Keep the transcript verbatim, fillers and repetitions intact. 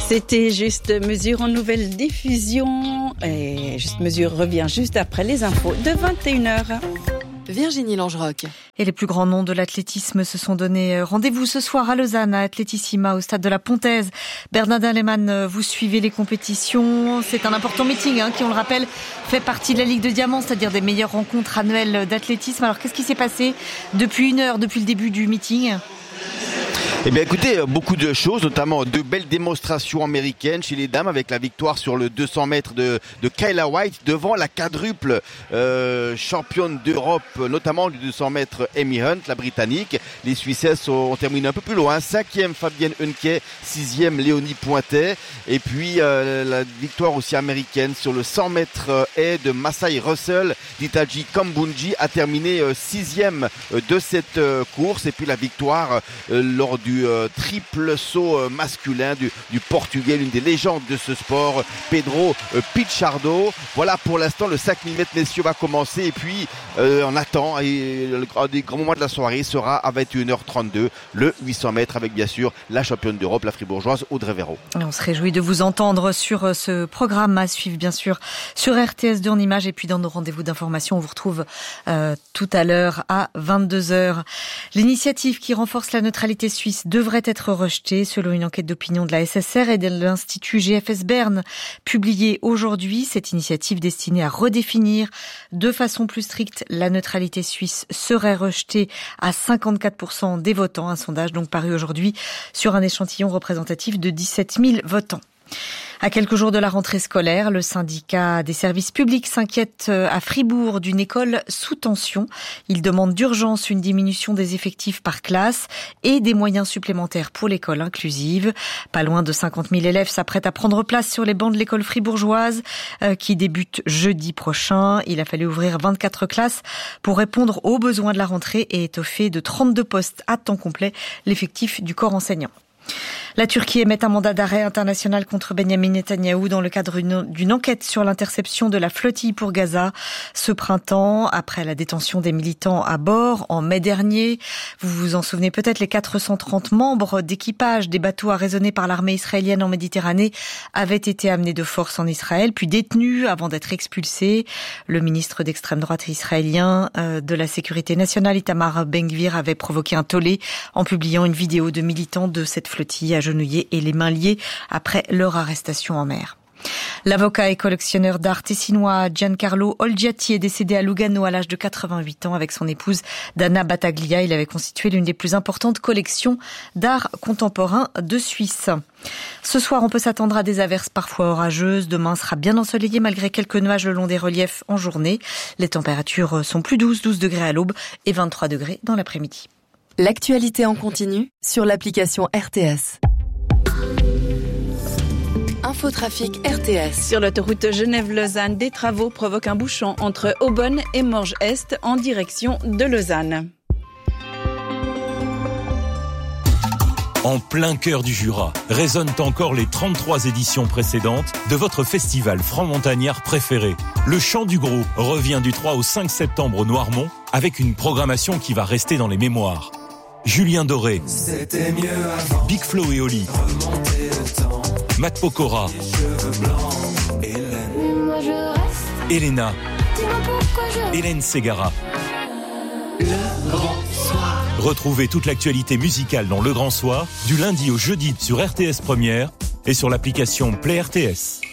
C'était Juste Mesure en nouvelle diffusion. Et Juste Mesure revient juste après les infos de vingt et une heures. Virginie Langeroc. Et les plus grands noms de l'athlétisme se sont donné rendez-vous ce soir à Lausanne, à Athletissima, au stade de la Pontaise. Bernardin Lehmann, vous suivez les compétitions. C'est un important meeting hein, qui, on le rappelle, fait partie de la Ligue de Diamants, c'est-à-dire des meilleures rencontres annuelles d'athlétisme. Alors, qu'est-ce qui s'est passé depuis une heure, depuis le début du meeting ? Eh bien écoutez, beaucoup de choses, notamment de belles démonstrations américaines chez les dames avec la victoire sur le deux cents mètres de, de Kyla White devant la quadruple euh, championne d'Europe, notamment du deux cents mètres Amy Hunt, la britannique. Les Suissesses ont terminé un peu plus loin, cinquième Fabienne Hunke, sixième Léonie Pointet. Et puis euh, la victoire aussi américaine sur le cent mètres haies de Masai Russell, d'Itaji Kambunji a terminé euh, sixième de cette euh, course. Et puis la victoire euh, lors du euh, triple saut euh, masculin du, du Portugais, l'une des légendes de ce sport, Pedro euh, Pichardo. Voilà, pour l'instant, le cinq mille mètres messieurs va commencer et puis euh, on attend, et le grand des grands moments de la soirée sera à vingt et une heures trente-deux, le huit cents mètres avec bien sûr la championne d'Europe, la fribourgeoise Audrey Véro. On se réjouit de vous entendre sur ce programme à suivre bien sûr sur R T S deux en images et puis dans nos rendez-vous d'information. On vous retrouve euh, tout à l'heure à vingt-deux heures. L'initiative qui renforce la neutralité suisse devrait être rejetée selon une enquête d'opinion de la S S R et de l'Institut G F S Berne publiée aujourd'hui. Cette initiative destinée à redéfinir de façon plus stricte la neutralité suisse serait rejetée à cinquante-quatre pour cent des votants. Un sondage donc paru aujourd'hui sur un échantillon représentatif de dix-sept mille votants. À quelques jours de la rentrée scolaire, le syndicat des services publics s'inquiète à Fribourg d'une école sous tension. Il demande d'urgence une diminution des effectifs par classe et des moyens supplémentaires pour l'école inclusive. Pas loin de cinquante mille élèves s'apprêtent à prendre place sur les bancs de l'école fribourgeoise euh, qui débute jeudi prochain. Il a fallu ouvrir vingt-quatre classes pour répondre aux besoins de la rentrée et étoffer de trente-deux postes à temps complet l'effectif du corps enseignant. La Turquie émet un mandat d'arrêt international contre Benyamin Netanyahou dans le cadre d'une enquête sur l'interception de la flottille pour Gaza ce printemps, après la détention des militants à bord en mai dernier. Vous vous en souvenez peut-être, les quatre cent trente membres d'équipage des bateaux arraisonnés par l'armée israélienne en Méditerranée avaient été amenés de force en Israël, puis détenus avant d'être expulsés. Le ministre d'extrême droite israélien de la Sécurité nationale, Itamar Ben-Gvir, avait provoqué un tollé en publiant une vidéo de militants de cette flottille agenouillés et les mains liées après leur arrestation en mer. L'avocat et collectionneur d'art tessinois Giancarlo Olgiati est décédé à Lugano à l'âge de quatre-vingt-huit ans avec son épouse Dana Battaglia. Il avait constitué l'une des plus importantes collections d'art contemporain de Suisse. Ce soir, on peut s'attendre à des averses parfois orageuses. Demain sera bien ensoleillé malgré quelques nuages le long des reliefs en journée. Les températures sont plus douces, douze degrés à l'aube et vingt-trois degrés dans l'après-midi. L'actualité en continu sur l'application R T S. Infotrafic R T S. Sur l'autoroute Genève-Lausanne, des travaux provoquent un bouchon entre Aubonne et Morges-Est en direction de Lausanne. En plein cœur du Jura, résonnent encore les trente-trois éditions précédentes de votre festival franc-montagnard préféré. Le Chant du Gros revient du trois au cinq septembre au Noirmont avec une programmation qui va rester dans les mémoires. Julien Doré, Big Flo et Oli, Matt Pokora, Elena, Hélène Ségara. Le Grand Soir. Retrouvez toute l'actualité musicale dans Le Grand Soir, du lundi au jeudi sur R T S Première et sur l'application Play R T S.